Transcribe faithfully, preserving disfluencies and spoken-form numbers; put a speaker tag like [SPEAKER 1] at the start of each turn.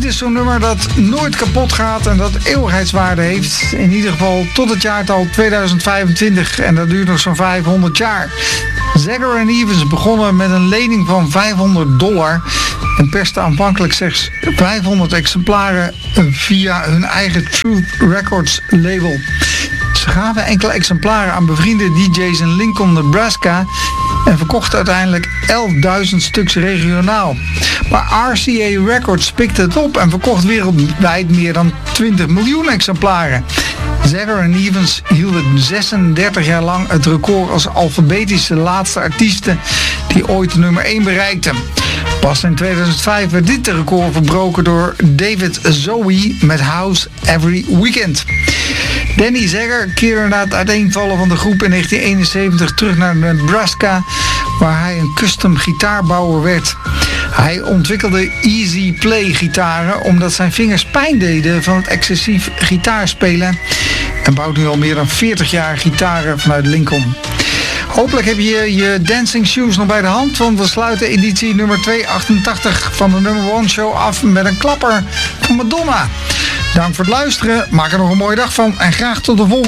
[SPEAKER 1] Dit is zo'n nummer dat nooit kapot gaat en dat eeuwigheidswaarde heeft. In ieder geval tot het jaartal tweeduizend vijfentwintig en dat duurt nog zo'n vijfhonderd jaar. Zager en Evans begonnen met een lening van vijfhonderd dollar en persten aanvankelijk slechts vijfhonderd exemplaren via hun eigen Truth Records label. Ze gaven enkele exemplaren aan bevriende D J's in Lincoln, Nebraska en verkochten uiteindelijk elfduizend stuks regionaal. Maar R C A Records pikte het op en verkocht wereldwijd meer dan twintig miljoen exemplaren. Zager en Evans hielden zesendertig jaar lang het record als alfabetische laatste artiesten die ooit de nummer één bereikten. Pas in tweeduizend vijf werd dit record verbroken door David Zoe met House Every Weekend. Danny Zager keerde na het uiteenvallen van de groep in negentien eenenzeventig terug naar Nebraska, waar hij een custom gitaarbouwer werd. Hij ontwikkelde easy play gitaren omdat zijn vingers pijn deden van het excessief gitaarspelen en bouwt nu al meer dan veertig jaar gitaren vanuit Lincoln. Hopelijk heb je je dancing shoes nog bij de hand, want we sluiten editie nummer tweehonderdachtentachtig van de nummer one show af met een klapper van Madonna. Dank voor het luisteren, maak er nog een mooie dag van en graag tot de volgende.